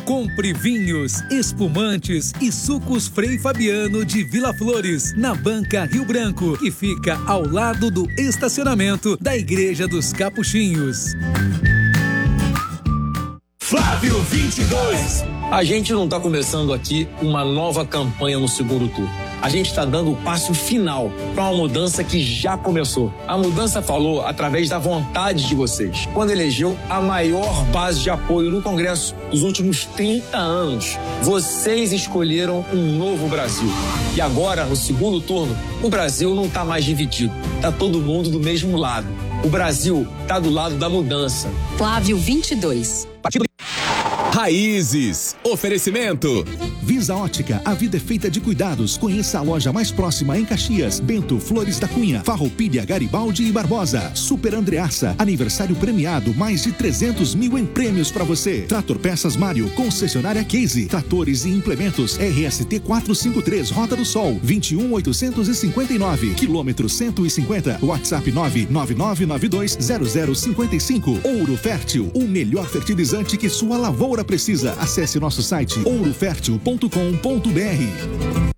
Compre vinhos, espumantes e sucos Frei Fabiano de Vila Flores, na Banca Rio Branco, que fica ao lado do estacionamento da Igreja dos Capuchinhos. Flávio 22. A gente não está começando aqui uma nova campanha no segundo turno. A gente está dando o passo final para uma mudança que já começou. A mudança falou através da vontade de vocês, quando elegeu a maior base de apoio no Congresso dos últimos 30 anos. Vocês escolheram um novo Brasil. E agora, no segundo turno, o Brasil não está mais dividido. Está todo mundo do mesmo lado. O Brasil está do lado da mudança. Flávio 22. Raízes. Oferecimento. Visa Ótica, a vida é feita de cuidados. Conheça a loja mais próxima em Caxias, Bento, Flores da Cunha, Farroupilha, Garibaldi e Barbosa. Super Andreaça, aniversário premiado, mais de 300 mil em prêmios para você. Trator Peças Mário, concessionária Case, tratores e implementos, RST 453, Rota do Sol, 21.859, quilômetro 150, WhatsApp 999920055. Ouro Fértil, o melhor fertilizante que sua lavoura precisa. Acesse nosso site ourofértil.com.br.